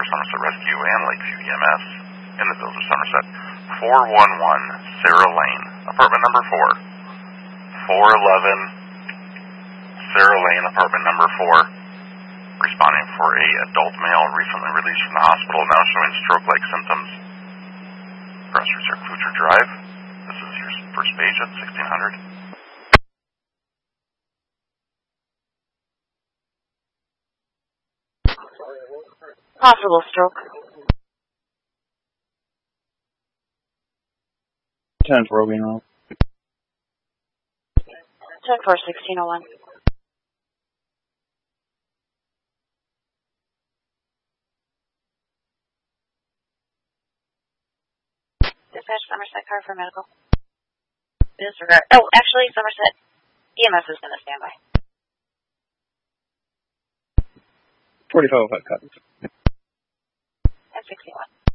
Somerset Rescue and Lakeview EMS in the Village of Somerset. 411 Sarah Lane, apartment number 4. 411 Sarah Lane, apartment number 4. Responding for a adult male recently released from the hospital, now showing stroke-like symptoms. Crossroads are Klucher Drive. This is your first page at 1600. Possible stroke. 10 for Robin Roll. 10 for 1601. Dispatch Somerset car for medical. Disregard. Oh, actually, Somerset EMS is going to stand by. 4505 copies. At 61.